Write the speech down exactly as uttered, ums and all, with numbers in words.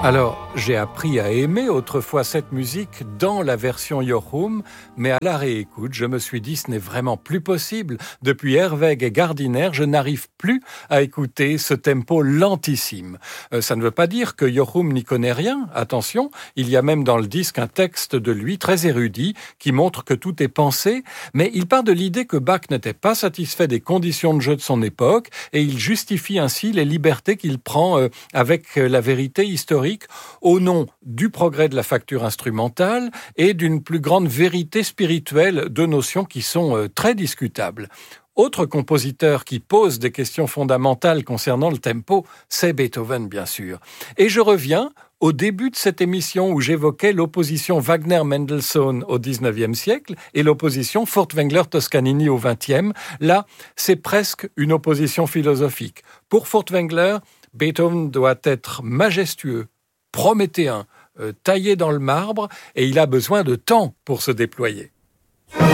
Alors, j'ai appris à aimer autrefois cette musique dans la version Jochum, mais à la réécoute, je me suis dit ce n'est vraiment plus possible. Depuis Herweg et Gardiner, je n'arrive plus à écouter ce tempo lentissime. Euh, ça ne veut pas dire que Jochum n'y connaît rien. Attention, il y a même dans le disque un texte de lui très érudit qui montre que tout est pensé, mais il part de l'idée que Bach n'était pas satisfait des conditions de jeu de son époque et il justifie ainsi les libertés qu'il prend euh, avec la vérité historique au nom du progrès de la facture instrumentale et d'une plus grande vérité spirituelle, deux notions qui sont euh, très discutables. Autre compositeur qui pose des questions fondamentales concernant le tempo, c'est Beethoven, bien sûr. Et je reviens au début de cette émission où j'évoquais l'opposition Wagner-Mendelssohn au dix-neuvième siècle et l'opposition Furtwängler-Toscanini au vingtième. Là, c'est presque une opposition philosophique. Pour Furtwängler, Beethoven doit être majestueux, prométhéen, euh, taillé dans le marbre, et il a besoin de temps pour se déployer.